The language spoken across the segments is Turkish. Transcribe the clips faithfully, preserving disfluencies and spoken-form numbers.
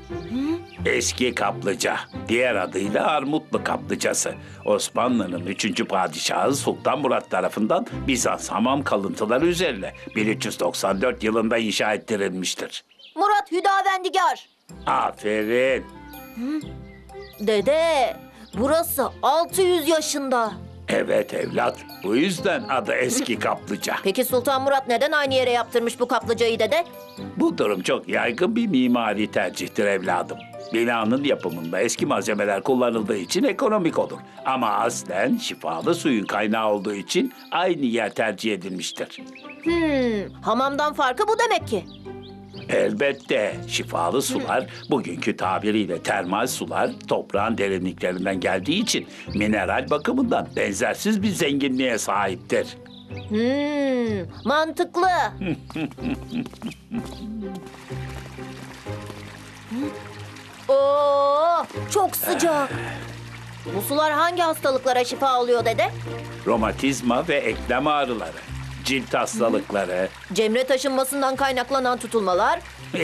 Eski kaplıca, diğer adıyla Armutlu kaplıcası. Osmanlı'nın üçüncü padişahı Sultan Murat tarafından Bizans hamam kalıntıları üzerine bin üç yüz doksan dört yılında inşa ettirilmiştir. Murat Hüdavendigar. Aferin. Dede, burası altı yüz yaşında. Evet evlat, bu yüzden adı eski kaplıca. Peki Sultan Murat neden aynı yere yaptırmış bu kaplıcayı dede? Bu durum çok yaygın bir mimari tercihtir evladım. Binanın yapımında eski malzemeler kullanıldığı için ekonomik olur. Ama aslen şifalı suyun kaynağı olduğu için aynı yer tercih edilmiştir. Hmm, hamamdan farkı bu demek ki. Elbette şifalı sular, bugünkü tabiriyle termal sular toprağın derinliklerinden geldiği için mineral bakımından benzersiz bir zenginliğe sahiptir. Hmm, mantıklı. Oo, çok sıcak. Bu sular hangi hastalıklara şifa oluyor dede? Romatizma ve eklem ağrıları, cilt hastalıkları, Cemre taşınmasından kaynaklanan tutulmalar.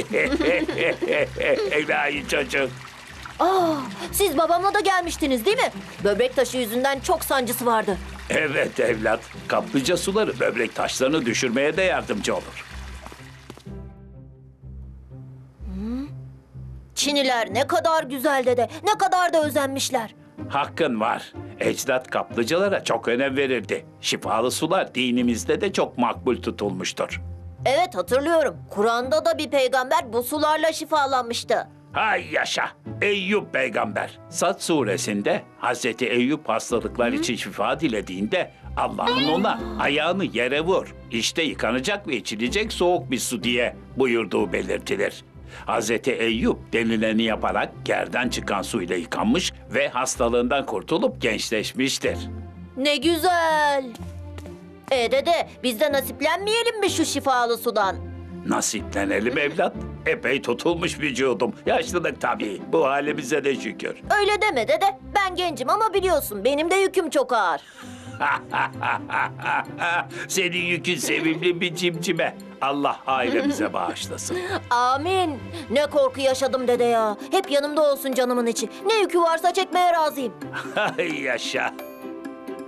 Elahi çocuk. Aa, siz babamla da gelmiştiniz değil mi? Böbrek taşı yüzünden çok sancısı vardı. Evet evlat, kaplıca suları böbrek taşlarını düşürmeye de yardımcı olur. Çiniler ne kadar güzel dede, ne kadar da özenmişler. Hakkın var. Ecdat kaplıcalara çok önem verirdi. Şifalı sular dinimizde de çok makbul tutulmuştur. Evet hatırlıyorum. Kur'an'da da bir peygamber bu sularla şifalanmıştı. Hay yaşa! Eyüp peygamber. Sad suresinde Hazreti Eyüp hastalıklar için şifa dilediğinde Allah'ın ona ayağını yere vur, İşte yıkanacak ve içilecek soğuk bir su diye buyurduğu belirtilir. Hazreti Eyüp denileni yaparak yerden çıkan suyla yıkanmış ve hastalığından kurtulup gençleşmiştir. Ne güzel. E dede, biz de nasiplenmeyelim mi şu şifalı sudan? Nasiplenelim evlat. Epey tutulmuş vücudum. Yaşlılık tabii. Bu halimize de şükür. Öyle deme dede. Ben gencim ama biliyorsun benim de yüküm çok ağır. Senin yükün sevimli bir cimcime. Allah ailemize bağışlasın. Amin. Ne korku yaşadım dede ya. Hep yanımda olsun canımın içi. Ne yükü varsa çekmeye razıyım. Yaşa.